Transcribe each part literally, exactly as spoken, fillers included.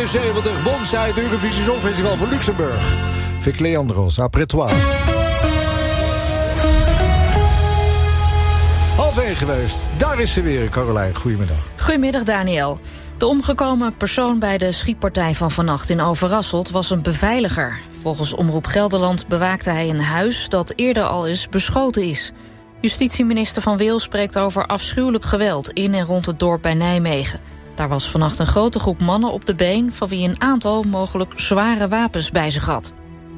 tweeënzeventig won zij het Eurovisie Songfestival van Luxemburg. Vic Leandros, après toi. Half één geweest. Daar is ze weer, Caroline. Goedemiddag. Goedemiddag, Daniel. De omgekomen persoon bij de schietpartij van vannacht in Overasselt was een beveiliger. Volgens Omroep Gelderland bewaakte hij een huis dat eerder al eens beschoten is. Justitieminister Van Wil spreekt over afschuwelijk geweld in en rond het dorp bij Nijmegen. Daar was vannacht een grote groep mannen op de been, van wie een aantal mogelijk zware wapens bij zich had.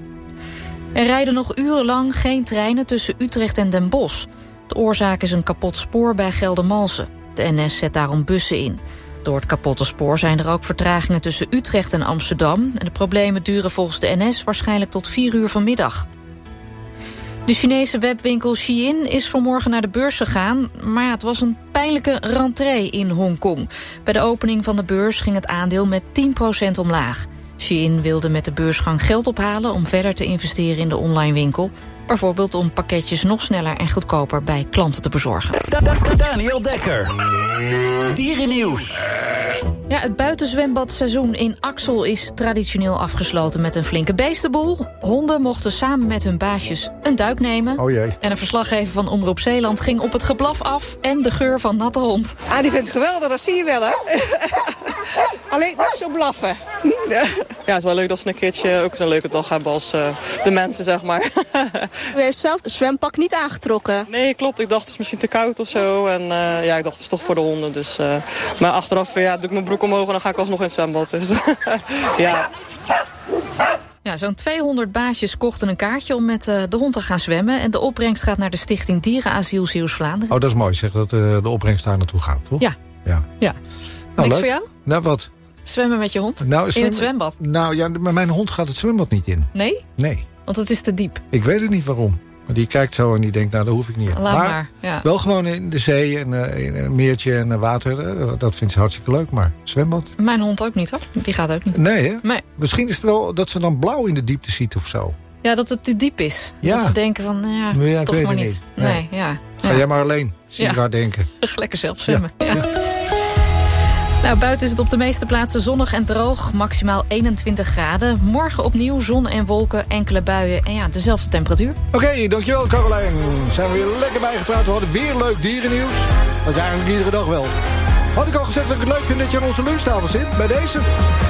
Er rijden nog urenlang geen treinen tussen Utrecht en Den Bosch. De oorzaak is een kapot spoor bij Geldermalsen. De N S zet daarom bussen in. Door het kapotte spoor zijn er ook vertragingen tussen Utrecht en Amsterdam. En de problemen duren volgens de N S waarschijnlijk tot vier uur vanmiddag. De Chinese webwinkel Shein is vanmorgen naar de beurs gegaan. Maar ja, het was een pijnlijke rentree in Hongkong. Bij de opening van de beurs ging het aandeel met tien procent omlaag. Shein wilde met de beursgang geld ophalen om verder te investeren in de online winkel. Bijvoorbeeld om pakketjes nog sneller en goedkoper bij klanten te bezorgen. Daniel Dekker. Dierennieuws. Ja, het buitenzwembadseizoen in Axel is traditioneel afgesloten met een flinke beestenboel. Honden mochten samen met hun baasjes een duik nemen. Oh jee. En een verslaggever van Omroep Zeeland ging op het geblaf af en de geur van natte hond. Ah, die vindt het geweldig, dat zie je wel, hè? Alleen niet zo blaffen. Ja, het is wel leuk dat ze een keertje ook een leuke dag hebben als uh, de mensen, zeg maar. U heeft zelf een zwempak niet aangetrokken? Nee, klopt. Ik dacht het is misschien te koud of zo. En uh, ja, ik dacht het is toch voor de honden. Dus, uh, maar achteraf ja, doe ik mijn broek omhoog en dan ga ik alsnog in het zwembad. Dus ja. Ja, zo'n tweehonderd baasjes kochten een kaartje om met uh, de hond te gaan zwemmen. En de opbrengst gaat naar de stichting Dierenasiel Zeeuws-Vlaanderen. Oh, dat is mooi, zeg, dat uh, de opbrengst daar naartoe gaat, toch? Ja. Ja. ja. Nou, Niks leuk. voor jou? Nou, wat? Zwemmen met je hond? Nou, in zwem... het zwembad? Nou ja, maar mijn hond gaat het zwembad niet in. Nee? Nee. Want het is te diep. Ik weet het niet waarom. Maar die kijkt zo en die denkt, nou, dat hoef ik niet. Laat maar, maar ja. wel gewoon in de zee en uh, in een meertje en uh, water. Uh, dat vindt ze hartstikke leuk, maar zwembad? Mijn hond ook niet, hoor. Die gaat ook niet. Nee, hè? Nee. Misschien is het wel dat ze dan blauw in de diepte ziet of zo. Ja, dat het te diep is. Ja. Dat ze denken van, nou ja, ja ik toch weet maar het niet. niet. Nee, nee. ja. Ga ja. jij maar alleen. Zie je ja. waar denken. Lekker zelf zwemmen. Ja. Ja. Ja. Nou, buiten is het op de meeste plaatsen zonnig en droog. Maximaal eenentwintig graden. Morgen opnieuw zon en wolken, enkele buien. En ja, dezelfde temperatuur. Oké, okay, dankjewel Caroline. Zijn we weer lekker bijgepraat. We hadden weer leuk dierennieuws. Dat is eigenlijk iedere dag wel. Had ik al gezegd dat ik het leuk vind dat je aan onze lunchtafel zit? Bij deze.